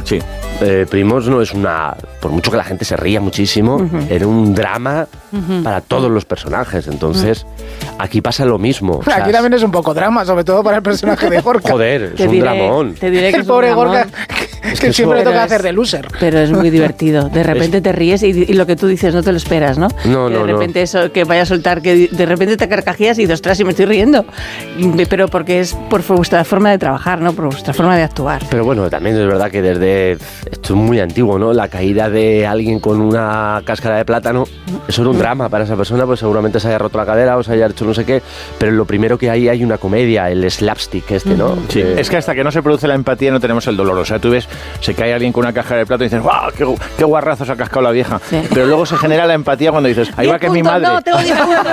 Sí. Primos no es por mucho que la gente se ría muchísimo, era un drama para todos los personajes. Entonces, aquí pasa lo mismo. Aquí también es un poco drama, sobre todo para el personaje de Gorka. Joder, es un dramón. Te diré que el pobre Gorka, que siempre le toca hacer de loser. Pero es muy divertido. De repente te ríes y lo que tú dices no te lo esperas, ¿no? No, de repente eso, que vaya a soltar, que de repente te carcajías y dices, ostras, y me estoy riendo. Pero porque es por vuestra forma de trabajar, ¿no? Por vuestra forma de actuar. Pero bueno, también es verdad que esto es muy antiguo, ¿no? La caída de alguien con una cáscara de plátano, eso era un drama para esa persona, pues seguramente se haya roto la cadera o se haya hecho no sé qué, pero lo primero que hay una comedia, el slapstick ¿no? Sí, es que hasta que no se produce la empatía no tenemos el dolor. O sea, tú ves, se cae alguien con una cáscara de plátano y dices, ¡guau! ¡Qué guarrazo se ha cascado la vieja! Sí. Pero luego se genera la empatía cuando dices, ahí va que es mi madre. No, tengo 10 puntos.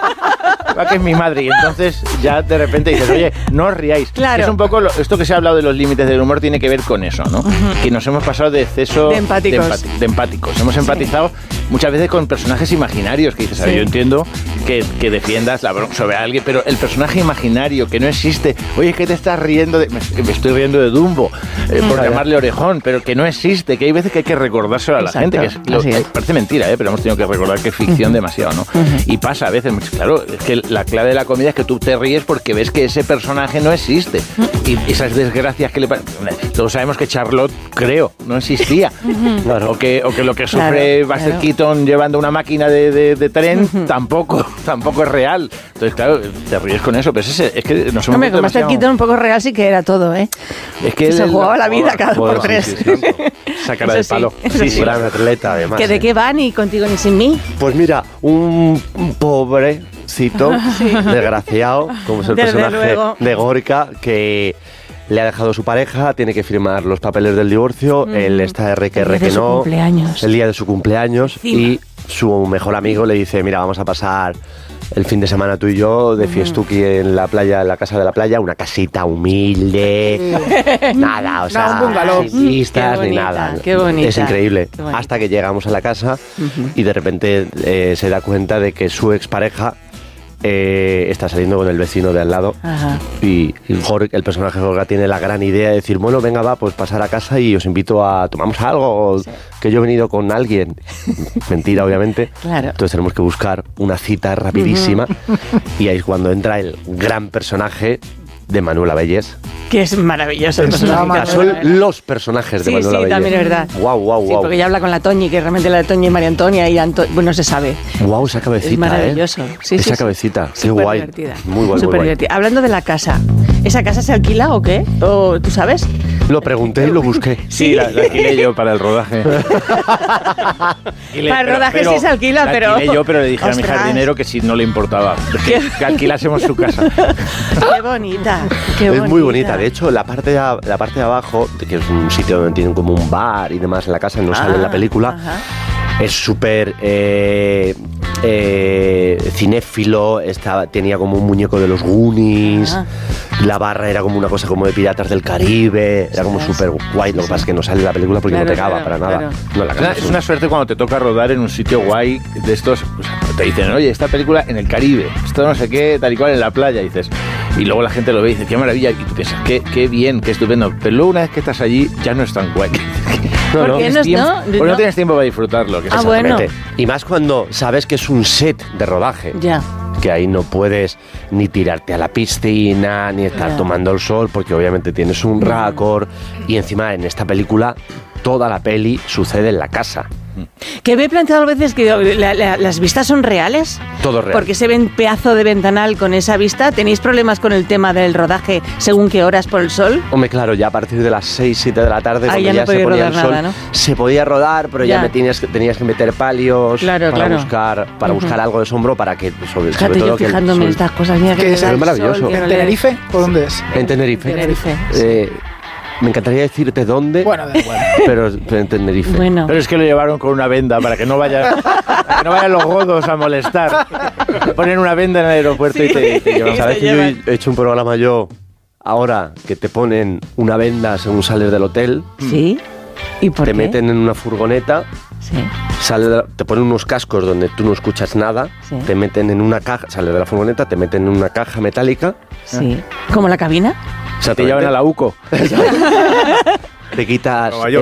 Va que es mi madre. Y entonces ya de repente dices, oye, no os riáis. Claro. Es un poco esto que se ha hablado de los límites del humor tiene que ver con eso, ¿no? Que nos hemos pasado de exceso de empáticos. Hemos empatizado muchas veces con personajes imaginarios que dices, a ver, yo entiendo que defiendas la broma sobre alguien, pero el personaje imaginario que no existe, oye, es que te estás riendo me estoy riendo de Dumbo, por llamarle Orejón, pero que no existe, que hay veces que hay que recordárselo a la gente, que parece mentira, pero hemos tenido que recordar que es ficción demasiado, ¿no? Y pasa a veces, claro, es que la clave de la comedia es que tú te ríes porque ves que ese personaje no existe, y esas desgracias que le pasan, todos sabemos que Charlotte, creo, no existía, claro. o que lo que sufre Buster Keaton llevando una máquina de tren tampoco es real. Entonces, claro, te ríes con eso, pero es que nos hemos... Hombre, con Buster Keaton un poco real sí que era todo, ¿eh? Es que se jugaba la vida cada 2 por 3. Esa cara de palo. Sí, gran atleta, además. ¿Que de qué va ni contigo ni sin mí? Pues mira, un pobrecito, desgraciado, como es el personaje de Gorka, que le ha dejado su pareja, tiene que firmar los papeles del divorcio, él está que no, el día de su cumpleaños, y su mejor amigo le dice, mira, vamos a pasar el fin de semana tú y yo de fiestuki en la playa, en la casa de la playa, una casita humilde, nada, o sea, sin vistas ni nada. Qué bonita. Es increíble. Hasta que llegamos a la casa y de repente se da cuenta de que su expareja está saliendo con el vecino de al lado. Ajá. Y el personaje Gorka tiene la gran idea de decir, bueno, venga, va, pues pasar a casa y os invito a tomamos algo, que yo he venido con alguien. Mentira, obviamente. Claro. Entonces tenemos que buscar una cita rapidísima y ahí es cuando entra el gran personaje de Manuel Abellés. Que es maravilloso el personaje. Son los personajes de Manuel Abellés. Sí, también es verdad. Wow. Sí, porque ella habla con la Toñi, que realmente la Toñi y María Antonia y bueno, se sabe. Wow, esa cabecita, es maravilloso. Esa cabecita, qué guay. Divertida. Muy guay, súper divertida. Hablando de la casa, ¿esa casa se alquila o qué? ¿O tú sabes? Lo pregunté y lo busqué. Sí, la alquilé yo para el rodaje. Para el rodaje sí se alquila, pero... La alquilé yo, pero le dije a mi jardinero que si no le importaba, que alquilásemos su casa. Qué bonita. Es muy bonita. De hecho, la parte de abajo, que es un sitio donde tienen como un bar y demás en la casa, no sale en la película, es súper cinéfilo, tenía como un muñeco de los Goonies, la barra era como una cosa como de Piratas del Caribe, era como súper guay. Lo que pasa es que no sale en la película porque no pegaba para nada. No, es una suerte cuando te toca rodar en un sitio guay de estos, pues, te dicen, oye, esta película en el Caribe, esto no sé qué, tal y cual en la playa, y dices, y luego la gente lo ve y dice, qué maravilla, y tú piensas, qué bien, qué estupendo, pero luego una vez que estás allí ya no es tan guay. Porque no tienes tiempo para disfrutarlo. Que bueno. Y más cuando sabes que es un set de rodaje. Ya. Que ahí no puedes ni tirarte a la piscina, ni estar tomando el sol, porque obviamente tienes un récord. Y encima en esta película, toda la peli sucede en la casa. Que me he planteado a veces que las vistas son reales. Todo real. Porque se ven pedazo de ventanal con esa vista. ¿Tenéis problemas con el tema del rodaje según qué horas por el sol? Hombre, claro, ya a partir de las 6, 7 de la tarde, cuando ya no se ponía el sol, nada, ¿no? se podía rodar, pero ya tenías que meter palios para buscar algo de sombra para que, sobre todo, yo fijándome en estas cosas. Mira que es maravilloso. ¿En Tenerife? ¿O dónde es? En Tenerife. Me encantaría decirte dónde, bueno, da igual. pero en Tenerife. Bueno. Pero es que lo llevaron con una venda para que no vayan los godos a molestar. Ponen una venda en el aeropuerto y te llevan. ¿Sabes que yo he hecho un programa ahora que te ponen una venda según sales del hotel? Sí. ¿Y por qué? Te meten en una furgoneta. Sí. te ponen unos cascos donde tú no escuchas nada, te meten en una caja, sales de la furgoneta, te meten en una caja metálica. Sí. ¿Como la cabina? O sea, te llevan a la UCO. Te quitas